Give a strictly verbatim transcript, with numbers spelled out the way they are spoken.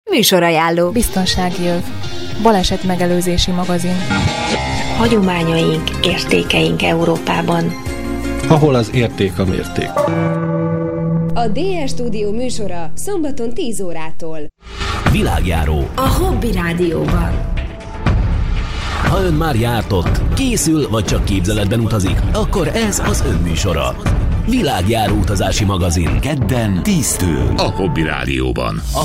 Műsorajánló. Biztonsági öv. Baleset megelőzési magazin. Hagyományaink, értékeink Európában. Ahol az érték a mérték. A dé es Stúdió műsora szombaton tíz órától. Világjáró. A Hobby Rádióban. Ha ön már járt ott, készül vagy csak képzeletben utazik, akkor ez az ön műsora. Világjáró utazási magazin. Kedden tíztől a Hobby Rádióban. A